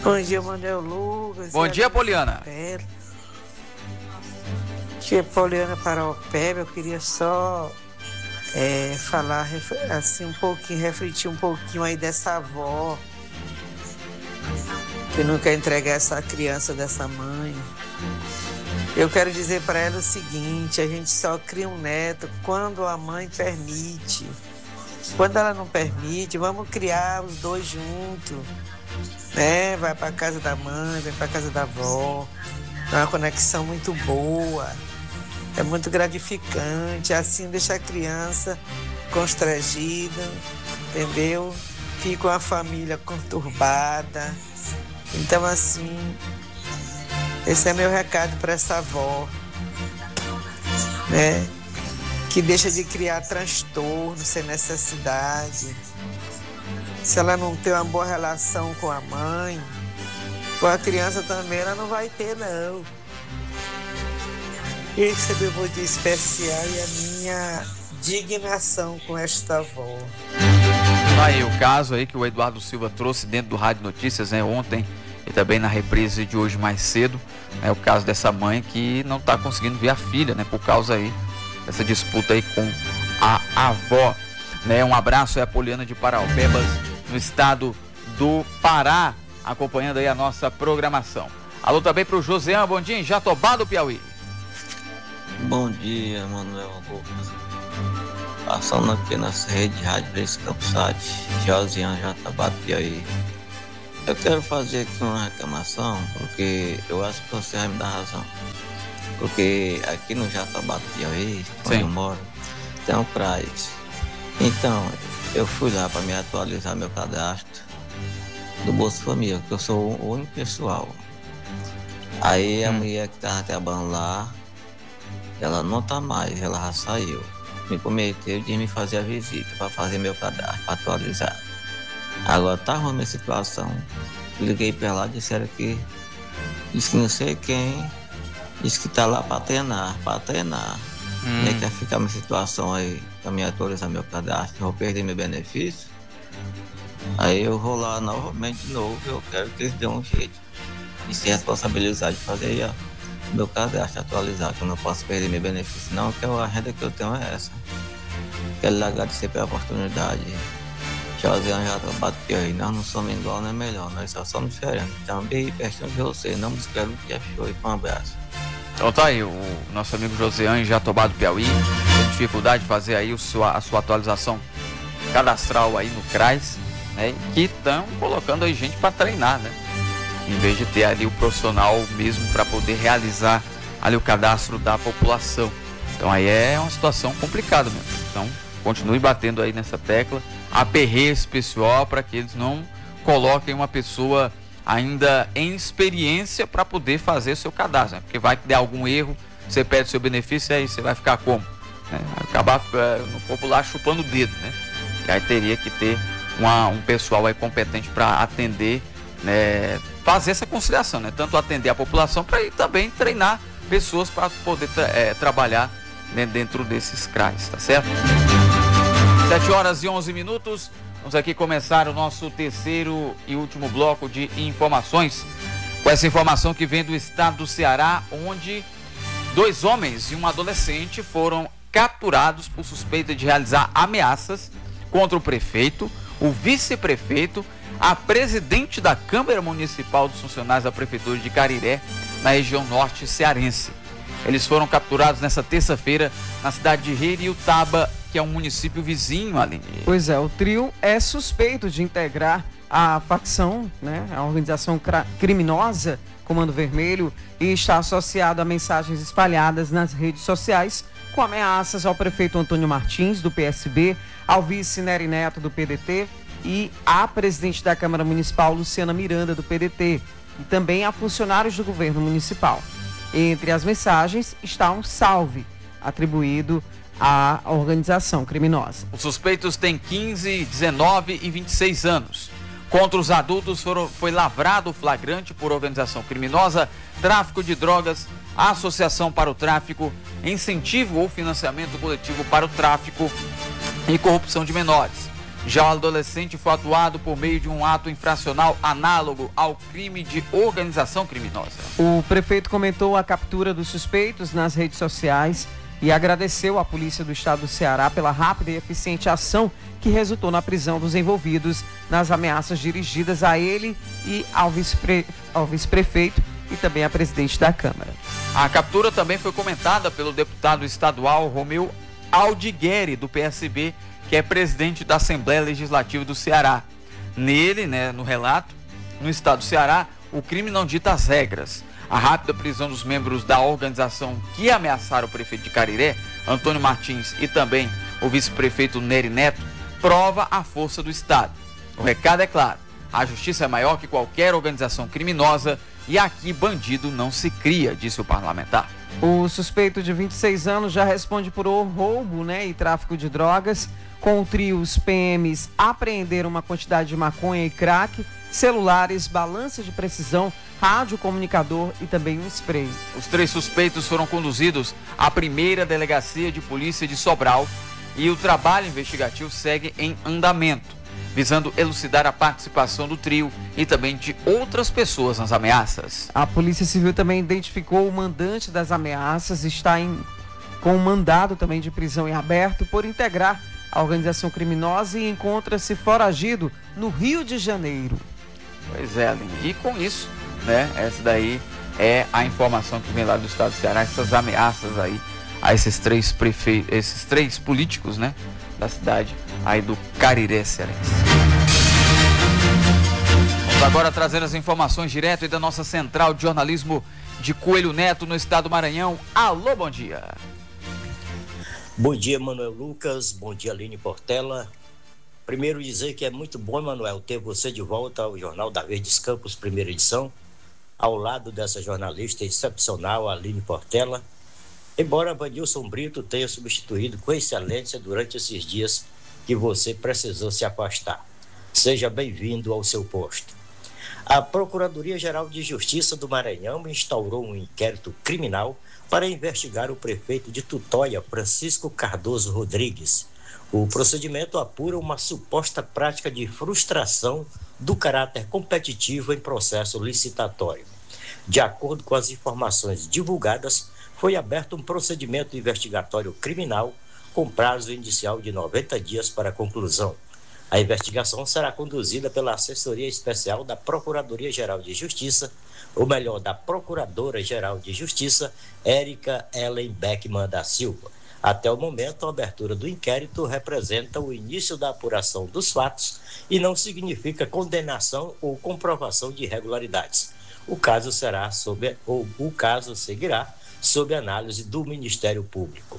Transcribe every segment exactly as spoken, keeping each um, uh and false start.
Bom dia, Manuel Lucas. Bom dia, Poliana. Tia Poliana Paraupeba, eu queria só é, falar assim um pouquinho, refletir um pouquinho aí dessa avó que não quer entregar essa criança dessa mãe. Eu quero dizer para ela o seguinte: a gente só cria um neto quando a mãe permite. Quando ela não permite, vamos criar os dois juntos, né? Vai para casa da mãe, vai para casa da avó. É uma conexão muito boa, é muito gratificante. Assim deixa a criança constrangida, entendeu? Fica uma família conturbada. Então, assim, esse é meu recado para essa avó, né? Que deixa de criar transtorno sem necessidade. Se ela não tem uma boa relação com a mãe, com a criança também, ela não vai ter, não. Esse é meu bom dia especial e a minha dignação com esta avó. Aí o caso aí que o Eduardo Silva trouxe dentro do Rádio Notícias, né, ontem e também na reprise de hoje mais cedo, é o caso dessa mãe que não está conseguindo ver a filha, né, por causa aí dessa disputa aí com a avó, né? Um abraço aí a Poliana de Paraupebas, no estado do Pará, acompanhando aí a nossa programação. Alô também para o Josean, bom dia, em Jatobá do Piauí. Bom dia, Manuel Lucas. Passando aqui nessa rede de rádio desse Campusat, Josean, Jatobá do Piauí. Eu quero fazer aqui uma reclamação, porque eu acho que você vai me dar razão. Porque aqui no Jatobá do Piauí, onde eu moro, tem um CRAS. Então, eu fui lá para me atualizar meu cadastro do Bolsa Família, que eu sou o único pessoal. Aí a hum. mulher que estava trabalhando lá, ela não está mais, ela já saiu. Me prometeu de me fazer a visita para fazer meu cadastro, para atualizar. Agora tá ruim a situação. Liguei para lá, disseram que, disse que não sei quem, disse que tá lá para treinar, para treinar. Hum. E quer ficar numa situação aí, para me atualizar meu cadastro, vou perder meu benefício. Aí eu vou lá novamente de novo, eu quero que eles dêem um jeito de se responsabilizar de fazer aí, ó, meu cadastro atualizar, que eu não posso perder meu benefício, não, que a renda que eu tenho é essa. Quero lhe agradecer pela oportunidade. Joséan já trabalha aí, nós não somos igual, não é melhor, nós só somos diferentes. Também pertinho de você, não nos quero que achou e um abraço. Então tá aí, o nosso amigo Joséan em Jatobá do Piauí, tem dificuldade de fazer aí o sua, a sua atualização cadastral aí no CRAS, né? Que estão colocando aí gente para treinar, né? Em vez de ter ali o profissional mesmo para poder realizar ali o cadastro da população. Então aí é uma situação complicada mesmo. Então continue batendo aí nessa tecla, aperreie esse pessoal para que eles não coloquem uma pessoa ainda em experiência para poder fazer seu cadastro, né? Porque vai ter algum erro, você perde seu benefício, aí você vai ficar como? Né? Acabar no popular chupando o dedo, né? E aí teria que ter uma, um pessoal aí competente para atender, né? Fazer essa conciliação, né? Tanto atender a população para também treinar pessoas para poder tra- é, trabalhar, né, dentro desses CRAs, tá certo? sete horas e onze minutos. Vamos aqui começar o nosso terceiro e último bloco de informações, com essa informação que vem do estado do Ceará, onde dois homens e um adolescente foram capturados por suspeita de realizar ameaças contra o prefeito, o vice-prefeito, a presidente da Câmara Municipal dos Funcionários da Prefeitura de Cariré, na região norte cearense. Eles foram capturados nessa terça-feira na cidade de Heriutaba, que é um município vizinho ali. Pois é, o trio é suspeito de integrar a facção, né, a organização criminosa Comando Vermelho, e está associado a mensagens espalhadas nas redes sociais com ameaças ao prefeito Antônio Martins, do P S B, ao vice Nery Neto, do P D T, e à presidente da Câmara Municipal, Luciana Miranda, do P D T, e também a funcionários do governo municipal. Entre as mensagens está um salve atribuído à organização criminosa. Os suspeitos têm quinze, dezenove e vinte e seis anos. Contra os adultos foram, foi lavrado o flagrante por organização criminosa, tráfico de drogas, associação para o tráfico, incentivo ou financiamento coletivo para o tráfico e corrupção de menores. Já o adolescente foi atuado por meio de um ato infracional análogo ao crime de organização criminosa. O prefeito comentou a captura dos suspeitos nas redes sociais e agradeceu à Polícia do Estado do Ceará pela rápida e eficiente ação que resultou na prisão dos envolvidos nas ameaças dirigidas a ele e ao vice-pre... ao vice-prefeito e também à presidente da Câmara. A captura também foi comentada pelo deputado estadual Romeu Aldigueri, do P S B, que é presidente da Assembleia Legislativa do Ceará. Nele, né, no relato, no estado do Ceará, o crime não dita as regras. A rápida prisão dos membros da organização que ameaçaram o prefeito de Cariré, Antônio Martins, e também o vice-prefeito Nery Neto, prova a força do Estado. O recado é claro: a justiça é maior que qualquer organização criminosa e aqui bandido não se cria, disse o parlamentar. O suspeito de vinte e seis anos já responde por roubo, né, e tráfico de drogas. Com o trio, os P Ms apreenderam uma quantidade de maconha e crack, celulares, balança de precisão, rádio comunicador e também um spray. Os três suspeitos foram conduzidos à primeira delegacia de polícia de Sobral e o trabalho investigativo segue em andamento, visando elucidar a participação do trio e também de outras pessoas nas ameaças. A Polícia Civil também identificou o mandante das ameaças, está em, com um mandado também de prisão em aberto por integrar a organização criminosa e encontra-se foragido no Rio de Janeiro. Pois é, Aline. E com isso, né, essa daí é a informação que vem lá do estado do Ceará, essas ameaças aí a esses três prefeitos, esses três políticos, né, da cidade aí do Cariré cearense. Vamos agora trazer as informações direto aí da nossa central de jornalismo de Coelho Neto, no estado do Maranhão. Alô, bom dia. Bom dia, Manuel Lucas. Bom dia, Aline Portela. Primeiro dizer que é muito bom, Manuel, ter você de volta ao Jornal da Verdes Campos, primeira edição, ao lado dessa jornalista excepcional, Aline Portela. Embora Vanilson Brito tenha substituído com excelência durante esses dias que você precisou se afastar. Seja bem-vindo ao seu posto. A Procuradoria-Geral de Justiça do Maranhão instaurou um inquérito criminal para investigar o prefeito de Tutóia, Francisco Cardoso Rodrigues. O procedimento apura uma suposta prática de frustração do caráter competitivo em processo licitatório. De acordo com as informações divulgadas, foi aberto um procedimento investigatório criminal com prazo inicial de noventa dias para a conclusão. A investigação será conduzida pela Assessoria Especial da Procuradoria-Geral de Justiça, ou melhor, da Procuradora-Geral de Justiça, Érica Ellen Beckman da Silva. Até o momento, a abertura do inquérito representa o início da apuração dos fatos e não significa condenação ou comprovação de irregularidades. O caso será sob, ou o caso seguirá sob análise do Ministério Público.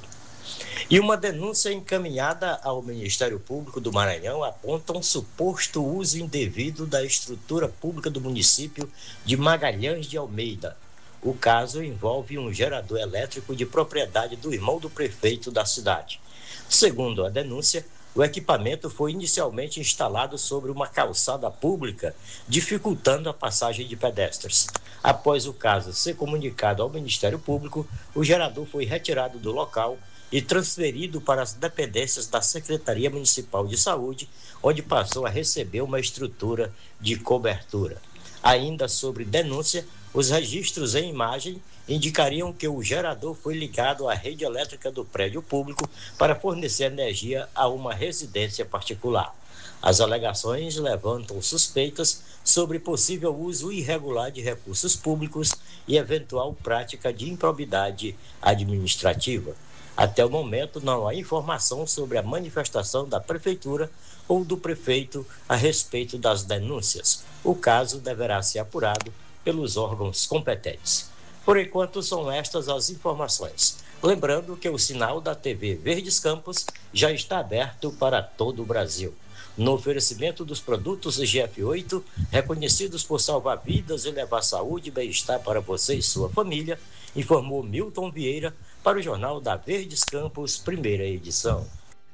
E uma denúncia encaminhada ao Ministério Público do Maranhão aponta um suposto uso indevido da estrutura pública do município de Magalhães de Almeida. O caso envolve um gerador elétrico de propriedade do irmão do prefeito da cidade. Segundo a denúncia, o equipamento foi inicialmente instalado sobre uma calçada pública, dificultando a passagem de pedestres. Após o caso ser comunicado ao Ministério Público, o gerador foi retirado do local e transferido para as dependências da Secretaria Municipal de Saúde, onde passou a receber uma estrutura de cobertura. Ainda sobre denúncia, os registros em imagem indicariam que o gerador foi ligado à rede elétrica do prédio público para fornecer energia a uma residência particular. As alegações levantam suspeitas sobre possível uso irregular de recursos públicos e eventual prática de improbidade administrativa. Até o momento, não há informação sobre a manifestação da Prefeitura ou do prefeito a respeito das denúncias. O caso deverá ser apurado pelos órgãos competentes. Por enquanto, são estas as informações. Lembrando que o sinal da T V Verdes Campos já está aberto para todo o Brasil. No oferecimento dos produtos G F oito, reconhecidos por salvar vidas e levar saúde e bem-estar para você e sua família, informou Milton Vieira para o Jornal da Verdes Campos, primeira edição.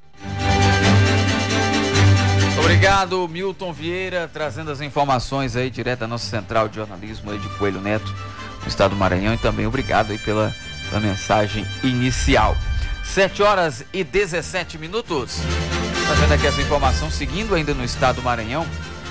Obrigado, Milton Vieira, trazendo as informações aí direto da nossa central de jornalismo aí de Coelho Neto, no estado do Maranhão, e também obrigado aí pela, pela mensagem inicial. sete horas e dezessete minutos. Fazendo aqui essa informação, seguindo ainda no estado do Maranhão,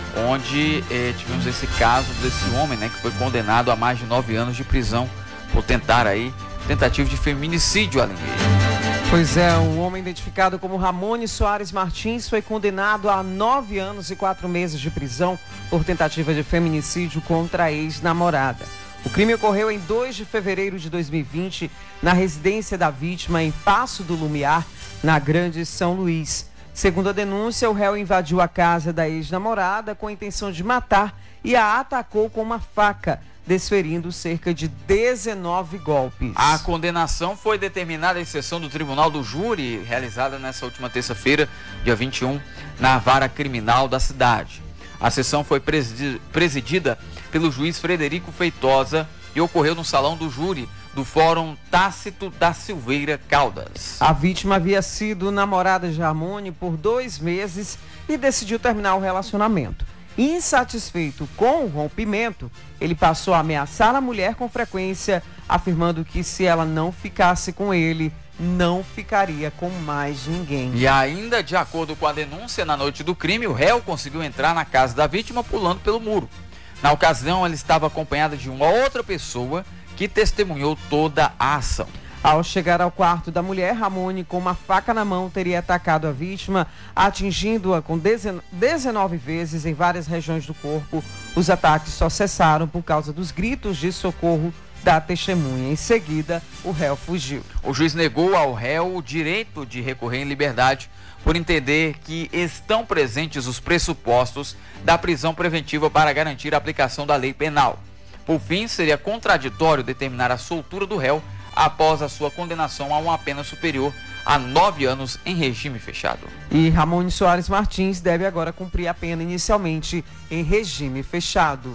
onde eh, tivemos esse caso desse homem, né, que foi condenado a mais de nove anos de prisão por tentar aí, tentativa de feminicídio, além dele. Pois é, um homem identificado como Ramone Soares Martins foi condenado a nove anos e quatro meses de prisão por tentativa de feminicídio contra a ex-namorada. O crime ocorreu em dois de fevereiro de dois mil e vinte, na residência da vítima em Passo do Lumiar, na Grande São Luís. Segundo a denúncia, o réu invadiu a casa da ex-namorada com a intenção de matar e a atacou com uma faca, desferindo cerca de dezenove golpes. A condenação foi determinada em sessão do Tribunal do Júri, realizada nessa última terça-feira, dia vinte e um, na vara criminal da cidade. A sessão foi presidida pelo juiz Frederico Feitosa e ocorreu no salão do júri do Fórum Tácito da Silveira Caldas. A vítima havia sido namorada de Ramone por dois meses e decidiu terminar o relacionamento. Insatisfeito com o rompimento, ele passou a ameaçar a mulher com frequência, afirmando que se ela não ficasse com ele, não ficaria com mais ninguém. E ainda, de acordo com a denúncia, na noite do crime, o réu conseguiu entrar na casa da vítima pulando pelo muro. Na ocasião, ela estava acompanhada de uma outra pessoa que testemunhou toda a ação. Ao chegar ao quarto da mulher, Ramone, com uma faca na mão, teria atacado a vítima, atingindo-a com dezenove vezes em várias regiões do corpo. Os ataques só cessaram por causa dos gritos de socorro da testemunha. Em seguida, o réu fugiu. O juiz negou ao réu o direito de recorrer em liberdade por entender que estão presentes os pressupostos da prisão preventiva para garantir a aplicação da lei penal. Por fim, seria contraditório determinar a soltura do réu após a sua condenação a uma pena superior a nove anos em regime fechado. E Ramone Soares Martins deve agora cumprir a pena inicialmente em regime fechado.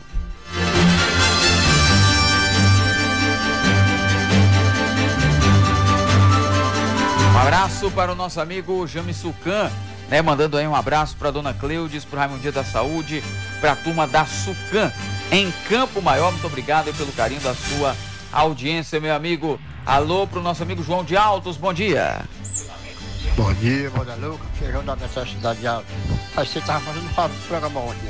Um abraço para o nosso amigo Jame Sucan, né, mandando aí um abraço para a dona Cleudes, para o Raimundo Dia da Saúde, para a turma da Sucan em Campo Maior. Muito obrigado pelo carinho da sua audiência, meu amigo. Alô para o nosso amigo João de Altos, bom dia. Bom dia, bom dia, Lucas, feijão da necessidade de Altos. Aí você estava fazendo o programa ontem, né?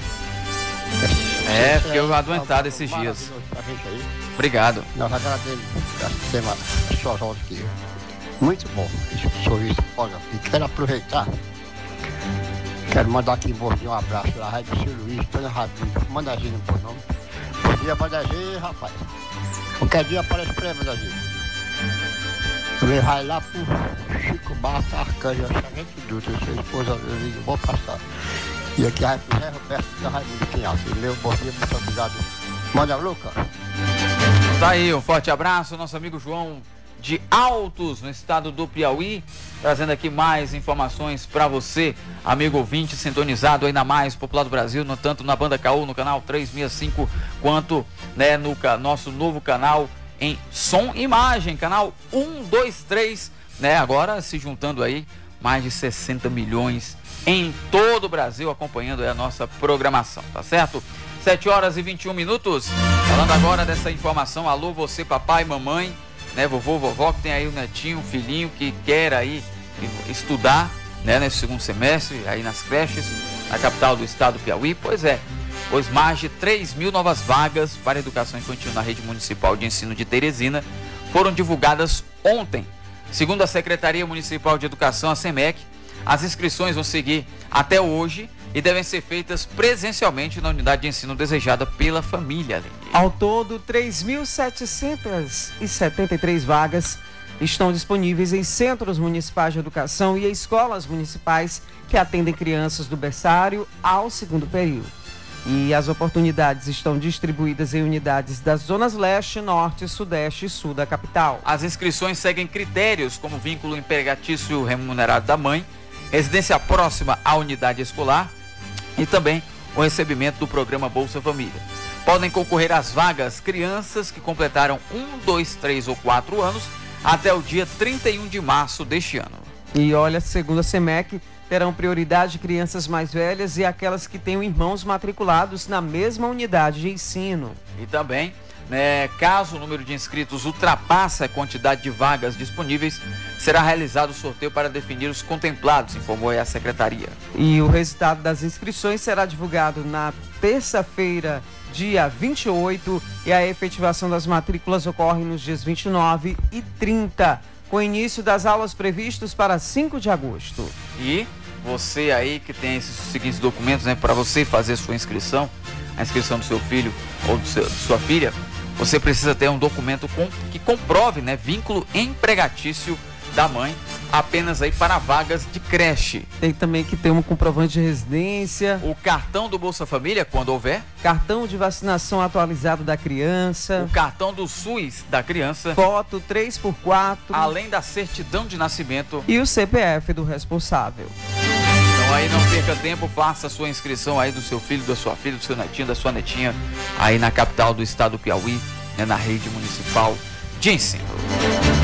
É, fiquei adoentado esses dias. Obrigado. Nós agradecemos essa semana, as suas ordens aqui. Muito bom esse sorriso. Olha, e quero aproveitar, quero mandar aqui em Bom Dia um abraço lá, Rádio Seu Luiz, Tânia Rabinho, Mandazinho por nome. Bom dia, Mandazinho, rapaz. Qualquer dia aparece pra ele, Mandazinho. Ele vai lá pro Chico Bata, Arcanjo, Sargento Dutra, sua esposa, eu digo, vou passar. E aqui vai pro Zé Roberto da Raimundo Pinhal. Meu bom dia, muito obrigado. Manda, Lucas. Tá aí, um forte abraço, nosso amigo João de Altos, no estado do Piauí, trazendo aqui mais informações para você, amigo ouvinte, sintonizado aí na mais popular do Brasil, no, tanto na Banda Caú, no canal trezentos e sessenta e cinco, quanto, né, no ca, nosso novo canal em som e imagem, canal cento e vinte e três, né, agora se juntando aí, mais de sessenta milhões em todo o Brasil, acompanhando aí a nossa programação, tá certo? sete horas e vinte e um minutos, falando agora dessa informação, alô você papai e mamãe, né, vovô, vovó, que tem aí o netinho, o filhinho que quer aí estudar, né, nesse segundo semestre, aí nas creches, na capital do estado do Piauí. Pois é, pois mais de três mil novas vagas para a educação infantil na rede municipal de ensino de Teresina foram divulgadas ontem. Segundo a Secretaria Municipal de Educação, a SEMEC, as inscrições vão seguir até hoje e devem ser feitas presencialmente na unidade de ensino desejada pela família. Ao todo, três mil setecentas e setenta e três vagas estão disponíveis em centros municipais de educação e escolas municipais que atendem crianças do berçário ao segundo período. E as oportunidades estão distribuídas em unidades das zonas leste, norte, sudeste e sul da capital. As inscrições seguem critérios como vínculo empregatício remunerado da mãe, residência próxima à unidade escolar, e também o recebimento do programa Bolsa Família. Podem concorrer às vagas crianças que completaram um, dois, três ou quatro anos até o dia trinta e um de março deste ano. E olha, segundo a SEMEC, terão prioridade crianças mais velhas e aquelas que tenham irmãos matriculados na mesma unidade de ensino. E também, né, caso o número de inscritos ultrapasse a quantidade de vagas disponíveis, será realizado o sorteio para definir os contemplados, informou aí a secretaria. E o resultado das inscrições será divulgado na terça-feira, dia vinte e oito, e a efetivação das matrículas ocorre nos dias vinte e nove e trinta, com início das aulas previstos para cinco de agosto. E você aí que tem esses seguintes documentos, né, para você fazer sua inscrição, a inscrição do seu filho ou do seu, de sua filha, você precisa ter um documento com, que comprove, né, vínculo empregatício da mãe, apenas aí para vagas de creche. Tem também que ter um comprovante de residência, o cartão do Bolsa Família, quando houver, cartão de vacinação atualizado da criança, o cartão do SUS da criança, foto três por quatro, além da certidão de nascimento e o C P F do responsável. Então aí não perca tempo, faça a sua inscrição aí do seu filho, da sua filha, do seu netinho, da sua netinha, aí na capital do estado do Piauí, né, na rede municipal de ensino.